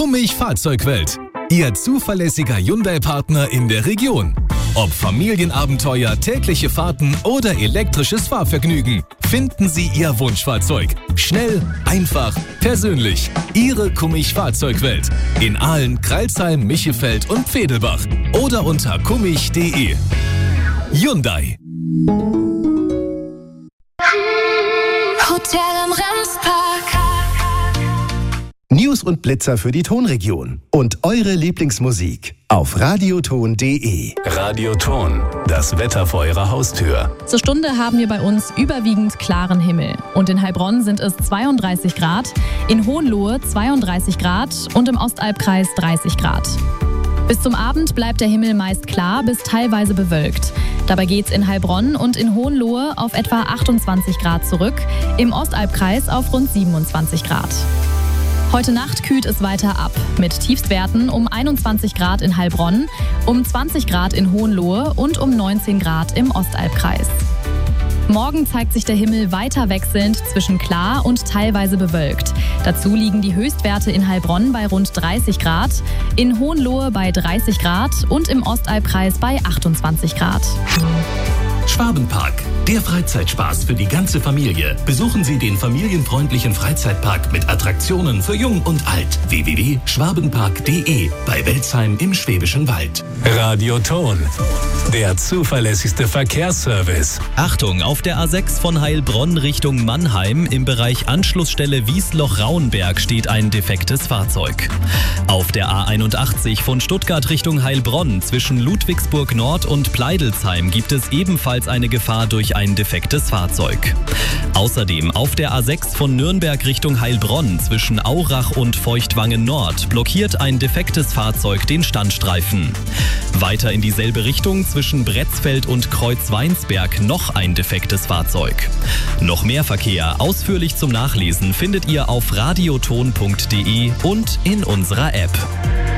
Kummich Fahrzeugwelt. Ihr zuverlässiger Hyundai-Partner in der Region. Ob Familienabenteuer, tägliche Fahrten oder elektrisches Fahrvergnügen, finden Sie Ihr Wunschfahrzeug. Schnell, einfach, persönlich. Ihre Kummich Fahrzeugwelt. In Aalen, Crailsheim, Michelfeld und Pfedelbach. Oder unter kummich.de. Hyundai. Hotel im Remspark. News und Blitzer für die Tonregion. Und eure Lieblingsmusik auf radioton.de. Radioton, das Wetter vor Ihrer Haustür. Zur Stunde haben wir bei uns überwiegend klaren Himmel. Und in Heilbronn sind es 32 Grad, in Hohenlohe 32 Grad und im Ostalbkreis 30 Grad. Bis zum Abend bleibt der Himmel meist klar bis teilweise bewölkt. Dabei geht's in Heilbronn und in Hohenlohe auf etwa 28 Grad zurück, im Ostalbkreis auf rund 27 Grad. Heute Nacht kühlt es weiter ab, mit Tiefstwerten um 21 Grad in Heilbronn, um 20 Grad in Hohenlohe und um 19 Grad im Ostalbkreis. Morgen zeigt sich der Himmel weiter wechselnd zwischen klar und teilweise bewölkt. Dazu liegen die Höchstwerte in Heilbronn bei rund 30 Grad, in Hohenlohe bei 30 Grad und im Ostalbkreis bei 28 Grad. Schwabenpark, der Freizeitspaß für die ganze Familie. Besuchen Sie den familienfreundlichen Freizeitpark mit Attraktionen für Jung und Alt. www.schwabenpark.de bei Welzheim im Schwäbischen Wald. Radioton, der zuverlässigste Verkehrsservice. Achtung, auf der A6 von Heilbronn Richtung Mannheim im Bereich Anschlussstelle Wiesloch-Rauenberg steht ein defektes Fahrzeug. Auf der A81 von Stuttgart Richtung Heilbronn zwischen Ludwigsburg Nord und Pleidelsheim gibt es ebenfalls eine Gefahr durch ein defektes Fahrzeug. Außerdem auf der A6 von Nürnberg Richtung Heilbronn zwischen Aurach und Feuchtwangen Nord blockiert ein defektes Fahrzeug den Standstreifen. Weiter in dieselbe Richtung zwischen Bretzfeld und Kreuzweinsberg noch ein defektes Fahrzeug. Noch mehr Verkehr ausführlich zum Nachlesen findet ihr auf radioton.de und in unserer App.